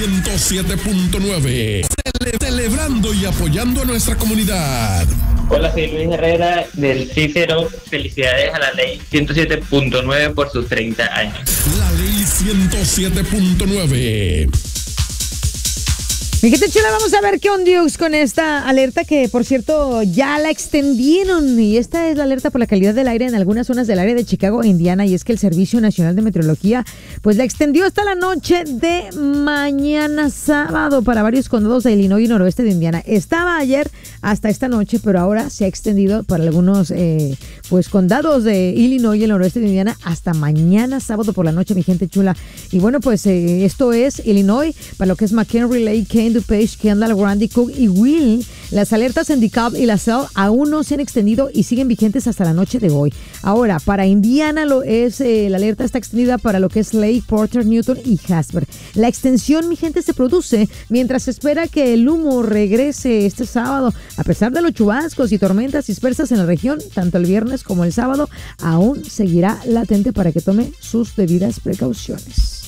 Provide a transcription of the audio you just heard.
107.9. Celebrando y apoyando a nuestra comunidad. Hola, soy Luis Herrera del Cícero. Felicidades a la ley 107.9 por sus 30 años. La ley 107.9. Mi gente chula, vamos a ver qué onda con esta alerta que, por cierto, ya la extendieron. Y esta es la alerta por la calidad del aire en algunas zonas del área de Chicago e Indiana. Y es que el Servicio Nacional de Meteorología, pues la extendió hasta la noche de mañana sábado para varios condados de Illinois y noroeste de Indiana. Estaba ayer hasta esta noche, pero ahora se ha extendido para algunos pues condados de Illinois y el noroeste de Indiana hasta mañana sábado por la noche, mi gente chula. Y bueno, pues esto es Illinois, para lo que es McHenry, Lake, Kane, DuPage, Kendall, Grundy, Cook y Will. Las alertas en DeKalb y LaSalle aún no se han extendido y siguen vigentes hasta la noche de hoy. Ahora, para Indiana la alerta está extendida para lo que es Lake, Porter, Newton y Jasper. La extensión, mi gente, se produce mientras se espera que el humo regrese este sábado. A pesar de los chubascos y tormentas dispersas en la región, tanto el viernes como el sábado, aún seguirá latente para que tome sus debidas precauciones.